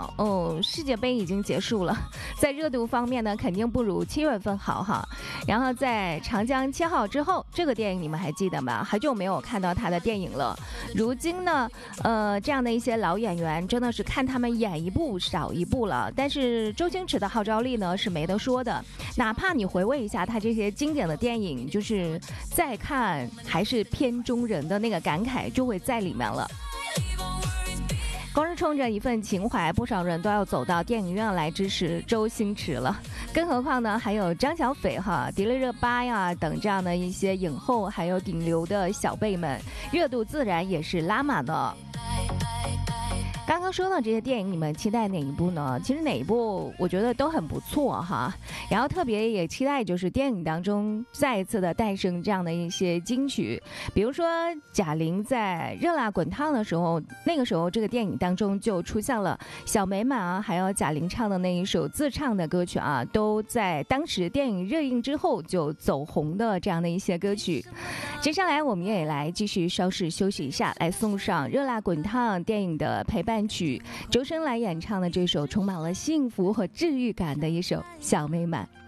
世界杯已经结束了，在热度方面呢，肯定不如7月份好哈。然后在长江7号之后，这个电影你们还记得吗？很久没有看到他的电影了。如今呢，这样的一些老演员真的是看他们演一部少一部了。但是周星驰的号召力呢是没得说的，哪怕你回味一下他这些经典的电影，就是再看还是片中人的那个感慨就会在里面了。光是冲着一份情怀，不少人都要走到电影院来支持周星驰了。更何况呢，还有张小斐迪丽热巴呀等这样的一些影后，还有顶流的小辈们，热度自然也是拉满的。刚刚说到这些电影，你们期待哪一部呢？其实哪一部我觉得都很不错哈。然后特别也期待就是电影当中再一次的诞生这样的一些金曲，比如说贾玲在《热辣滚烫》的时候，那个时候这个电影当中就出现了小美满啊，还有贾玲唱的那一首自唱的歌曲啊，都在当时电影热映之后就走红的这样的一些歌曲。接下来我们也来继续稍事休息一下，来送上《热辣滚烫》电影的陪伴曲，周深来演唱的这首充满了幸福和治愈感的一首《小美满》。